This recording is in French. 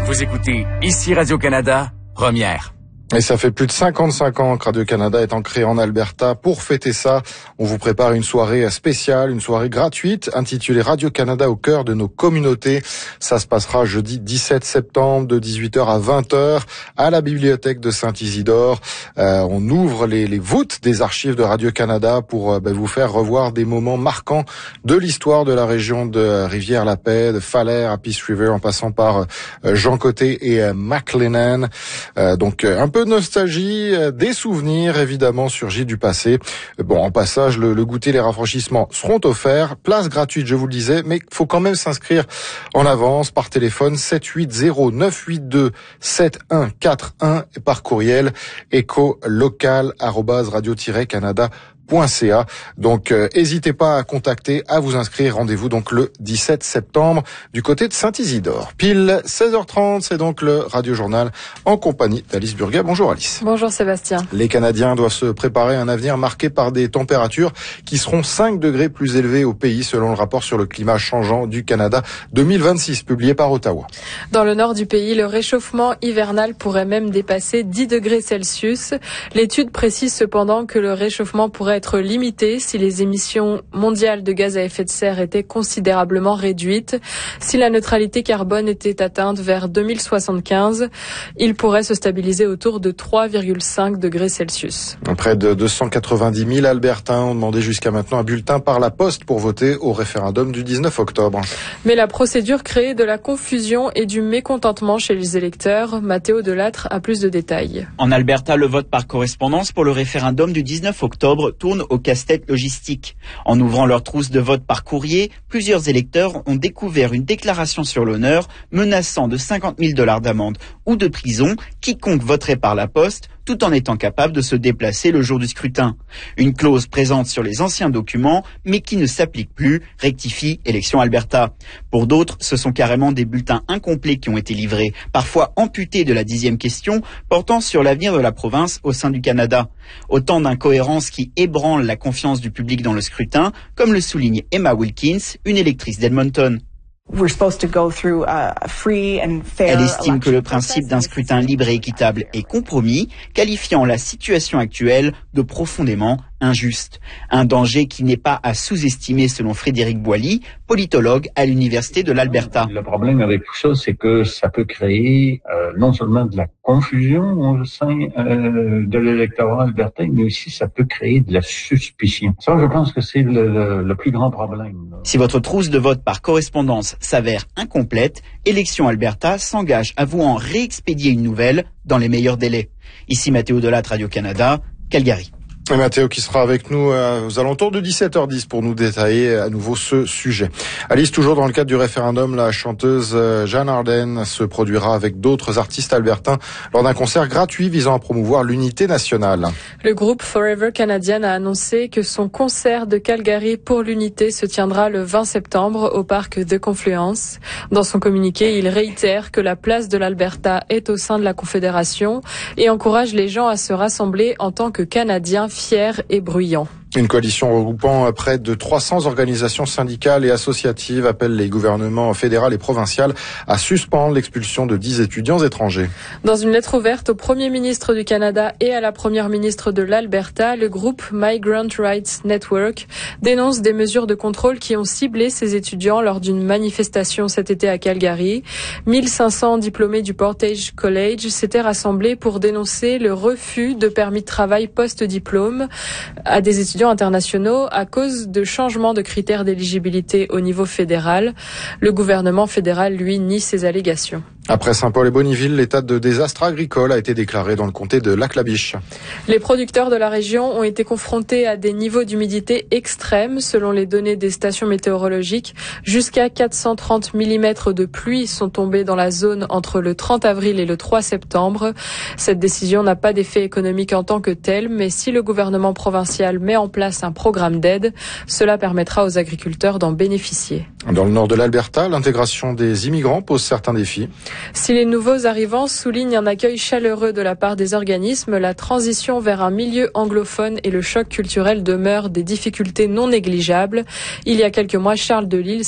Vous écoutez ici Radio-Canada, première. Et ça fait plus de 55 ans que Radio-Canada est ancré en Alberta. Pour fêter ça, on vous prépare une soirée spéciale, une soirée gratuite, intitulée Radio-Canada au cœur de nos communautés. Ça se passera jeudi 17 septembre de 18h à 20h à la bibliothèque de Saint-Isidore. On ouvre les voûtes des archives de Radio-Canada pour vous faire revoir des moments marquants de l'histoire de la région de Rivière-la-Paix, de Falaire à Peace River, en passant par Jean Côté et McLennan. Donc un peu de nostalgie, des souvenirs évidemment surgis du passé. Bon, en passage, le goûter, les rafraîchissements seront offerts. Place gratuite, je vous le disais, mais il faut quand même s'inscrire en avance par téléphone 780-982-7141 et par courriel écolocal@radio-canada.ca. Donc n'hésitez pas à contacter, à vous inscrire. Rendez-vous donc le 17 septembre du côté de Saint-Isidore. Pile 16h30, c'est donc le Radio Journal en compagnie d'Alice Burguet. Bonjour Alice. Bonjour Sébastien. Les Canadiens doivent se préparer à un avenir marqué par des températures qui seront 5 degrés plus élevées au pays selon le rapport sur le climat changeant du Canada 2026 publié par Ottawa. Dans le nord du pays, le réchauffement hivernal pourrait même dépasser 10 degrés Celsius. L'étude précise cependant que le réchauffement pourrait être limité si les émissions mondiales de gaz à effet de serre étaient considérablement réduites. Si la neutralité carbone était atteinte vers 2075, il pourrait se stabiliser autour de 3,5 degrés Celsius. Près de 290 000 Albertains ont demandé jusqu'à maintenant un bulletin par la poste pour voter au référendum du 19 octobre. Mais la procédure crée de la confusion et du mécontentement chez les électeurs. Mathéo Delattre a plus de détails. En Alberta, le vote par correspondance pour le référendum du 19 octobre tourne au casse-tête logistique. En ouvrant leur trousse de vote par courrier, plusieurs électeurs ont découvert une déclaration sur l'honneur menaçant de 50 000 $ d'amende ou de prison quiconque voterait par la poste tout en étant capable de se déplacer le jour du scrutin. Une clause présente sur les anciens documents mais qui ne s'applique plus, rectifie Élections Alberta. Pour d'autres, ce sont carrément des bulletins incomplets qui ont été livrés, parfois amputés de la 10e question portant sur l'avenir de la province au sein du Canada. Autant d'incohérences qui ébranlent la confiance du public dans le scrutin, comme le souligne Emma Wilkins, une électrice d'Edmonton. Elle estime que le principe d'un scrutin libre et équitable est compromis, qualifiant la situation actuelle de profondément injuste. Un danger qui n'est pas à sous-estimer selon Frédéric Boilly, politologue à l'Université de l'Alberta. Le problème avec tout ça, c'est que ça peut créer non seulement de la confusion au sein de l'électorat albertain, mais aussi ça peut créer de la suspicion. Ça, je pense que c'est le plus grand problème. Si votre trousse de vote par correspondance s'avère incomplète, Élections Alberta s'engage à vous en réexpédier une nouvelle dans les meilleurs délais. Ici Mathéo Delattre, Radio-Canada, Calgary. Et Mathéo qui sera avec nous aux alentours de 17h10 pour nous détailler à nouveau ce sujet. Alice, toujours dans le cadre du référendum, la chanteuse Jeanne Arden se produira avec d'autres artistes albertains lors d'un concert gratuit visant à promouvoir l'unité nationale. Le groupe Forever Canadian a annoncé que son concert de Calgary pour l'unité se tiendra le 20 septembre au parc de Confluence. Dans son communiqué, il réitère que la place de l'Alberta est au sein de la Confédération et encourage les gens à se rassembler en tant que Canadiens fiers et bruyants. Une coalition regroupant près de 300 organisations syndicales et associatives appelle les gouvernements fédéral et provincial à suspendre l'expulsion de 10 étudiants étrangers. Dans une lettre ouverte au Premier ministre du Canada et à la Première ministre de l'Alberta, le groupe Migrant Rights Network dénonce des mesures de contrôle qui ont ciblé ces étudiants lors d'une manifestation cet été à Calgary. 1500 diplômés du Portage College s'étaient rassemblés pour dénoncer le refus de permis de travail post-diplôme à des étudiants internationaux à cause de changements de critères d'éligibilité au niveau fédéral. Le gouvernement fédéral, lui, nie ces allégations. Après Saint-Paul et Bonnyville, l'état de désastre agricole a été déclaré dans le comté de Lac-la-Biche. Les producteurs de la région ont été confrontés à des niveaux d'humidité extrêmes selon les données des stations météorologiques. Jusqu'à 430 mm de pluie sont tombés dans la zone entre le 30 avril et le 3 septembre. Cette décision n'a pas d'effet économique en tant que tel, mais si le gouvernement provincial met en place un programme d'aide, cela permettra aux agriculteurs d'en bénéficier. Dans le nord de l'Alberta, l'intégration des immigrants pose certains défis. Si les nouveaux arrivants soulignent un accueil chaleureux de la part des organismes, la transition vers un milieu anglophone et le choc culturel demeurent des difficultés non négligeables. Il y a quelques mois, Charles Delisle